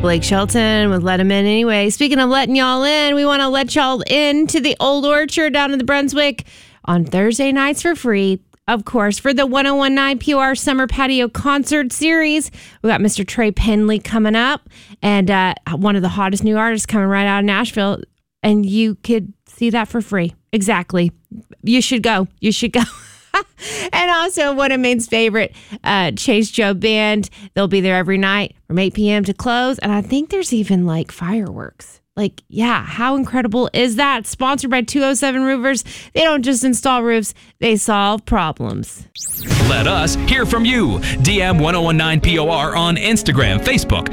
Blake Shelton with Let 'Em In Anyway. Speaking of letting y'all in, we want to let y'all in to the Old Orchard down in the Brunswick on Thursday nights for free. Of course, for the 1019 POR Summer Patio Concert Series. We got Mr. Trey Penley coming up and one of the hottest new artists coming right out of Nashville. And you could see that for free. Exactly. You should go. You should go. And also one of Maine's favorite, Chase Joe Band. They'll be there every night from 8 p.m. to close. And I think there's even like fireworks. Like, yeah, how incredible is that? Sponsored by 207 Roofers. They don't just install roofs, they solve problems. Let us hear from you. DM 1019 POR on Instagram, Facebook,